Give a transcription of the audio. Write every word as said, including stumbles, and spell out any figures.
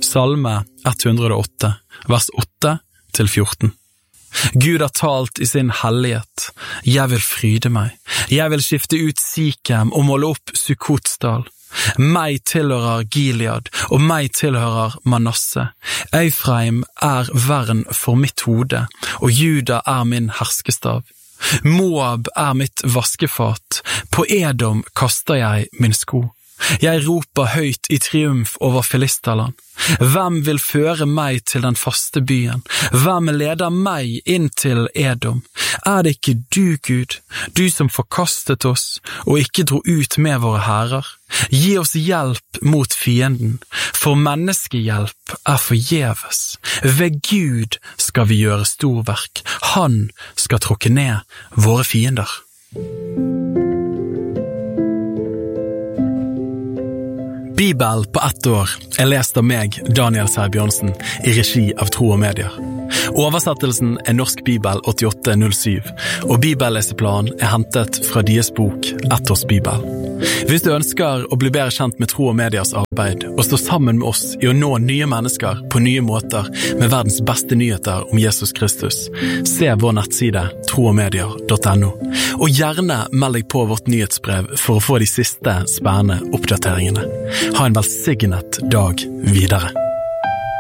Salme ett hundre og åtte, vers åtte til fjorten. Gud har talt i sin hellighet. Jeg vil fryde meg. Jeg vil skifte ut Sikem og måle opp Sukkotsdal. Meg tilhører Gilead, og meg tilhører Manasse. Eifraim er vern for mitt hode, og Juda er min herskestav. Moab er mitt vaskefat, på Edom kaster jeg min sko. Jeg roper høyt i triumf over Filisterland. Hvem vil føre meg til den faste byen? Hvem leder meg inn til Edom? Er det ikke du, Gud, du som forkastet oss og ikke dro ut med våre hærer? Gi oss hjelp mot fienden, for menneskehjelp er forgjeves. Ved Gud skal vi gjøre storverk. Han skal tråkke ned våre fiender. Bibel på ett år er lest av meg, Daniel Sæbjørnsen, i regi av Tro og Medier. Oversettelsen er Norsk Bibel åttiåtte null syv, og bibelleseplanen er hentet fra deres bok Ett års Bibel. Hvis du ønsker å bli bedre kjent med Tro og Mediers arbeid, og stå sammen med oss i å nå nye mennesker på nye måter med verdens beste nyheter om Jesus Kristus, se vår nettside tro og medier punktum no, og gjerne meld deg på vårt nyhetsbrev for å få de siste spennende oppdateringene. Ha en velsignet dag videre.